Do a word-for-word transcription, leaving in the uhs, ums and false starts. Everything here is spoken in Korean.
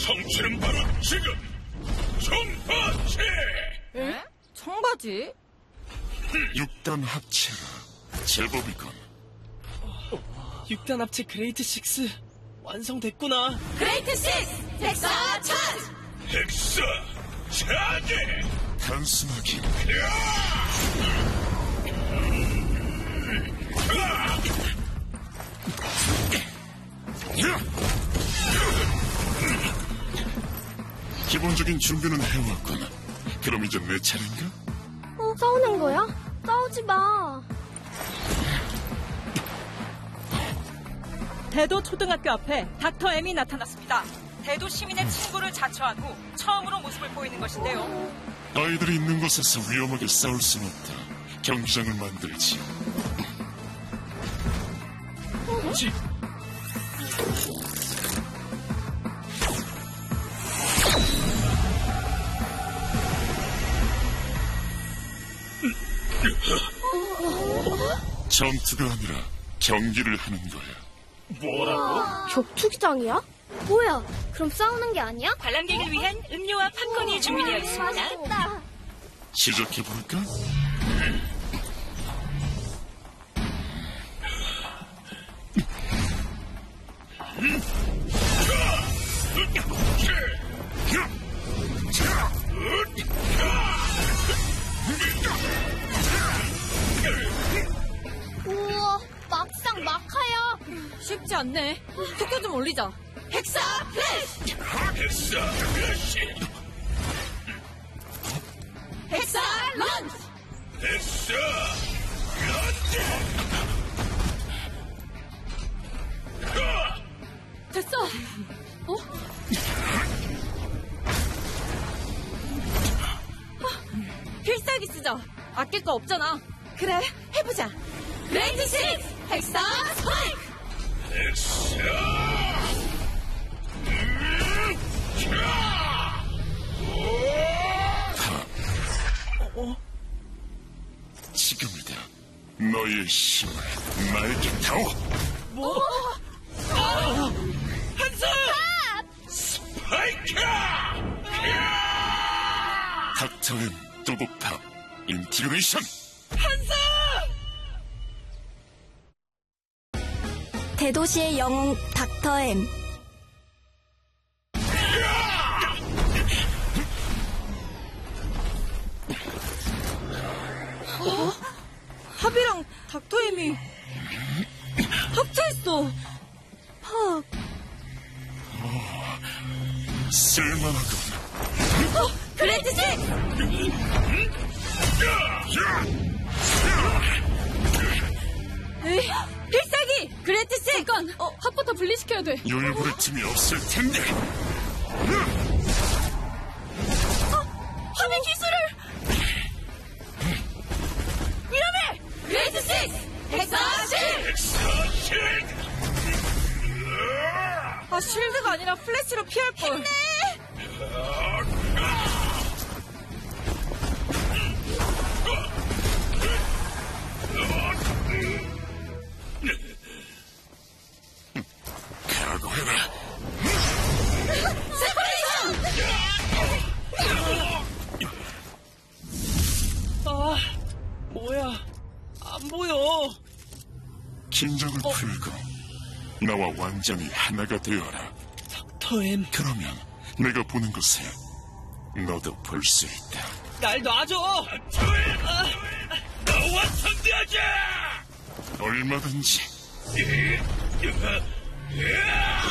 성취는 바로 지금! 청바지! 에? 청바지? 육단 합체라 제법이건. 육단 합체 그레이트 식스 완성됐구나. 그레이트 식스! 헥사 차지! 헥사 차지! 단순하긴. 기본적인 준비는 해왔구나. 그럼 이제 내 차례인가? 어, 싸우는 거야? 싸우지 마. 대도 초등학교 앞에 닥터 M이 나타났습니다. 대도 시민의 친구를 자처한 후 처음으로 모습을 보이는 것인데요. 아이들이 있는 곳에서 위험하게 싸울 순 없다. 경기장을 만들지. 지. 전투가 아니라 경기를 하는 거야. 뭐라고? 격투기장이야? 뭐야? 그럼 싸우는 게 아니야? 관람객을 위한 음료와 팝콘이 준비되어 있습니다. 맛있겠다. 시작해볼까? 우와, 막상 막하야. 쉽지 않네. 속도 좀 올리자. 헥사 플래시! 헥사 플래시! 헥사 런치! 헥사 런치! 됐어. 어? 필살기 쓰자. 아낄 거 없잖아. 그래, 해보자. 그레이트 식스! 헥사 스파이크! 헥사! 지금이다. 너의 힘을 나에게 타오. 뭐? 아! 한수! 스파이크! 닥터엠 도보팝 인티그레이션. 한수! 대도시의 영웅 닥터 M. 어? 합이랑 닥터엠이 합쳐있어. 팝. 쓸만하군. 어, 그레이트 식스! 에이, 필살기! 그레이트 식스! 잠깐! 어, 합부터 분리시켜야 돼. 여유 부릴 틈이 없을 텐데. 어, 합의 기술을! 위험해! 그레이트 식스! 헥사 실드! 헥사 실드! 아, 쉴드가 아니라 플래시로 피할걸. 네! 각오해라. 아, 뭐야? 안 보여. 긴장을 어. 풀고 나와 완전히 하나가 되어라. 닥터 M, 그러면 내가 보는 것에 너도 볼 수 있다. 날 놔줘. 나와 상대하자! 얼마든지. 예, 예, 예.